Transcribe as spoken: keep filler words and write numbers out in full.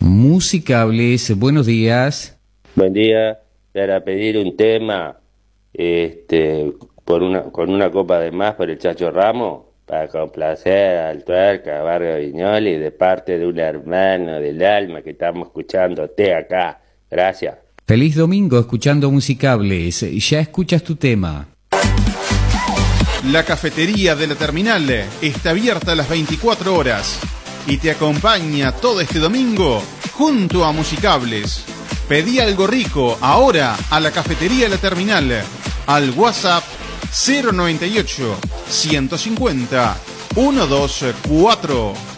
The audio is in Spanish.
Musicables, buenos días. Buen día, para pedir un tema este, por una, con una copa de más por el Chacho Ramos, para complacer al Tuerca, Barrio Viñoli, de parte de un hermano del alma que estamos escuchándote acá. Gracias. Feliz domingo escuchando Musicables. Ya escuchas tu tema. La cafetería de la terminal está abierta a las veinticuatro horas y te acompaña todo este domingo junto a Musicables. Pedí algo rico ahora a la cafetería de la terminal al WhatsApp cero noventa y ocho, ciento cincuenta, ciento veinticuatro.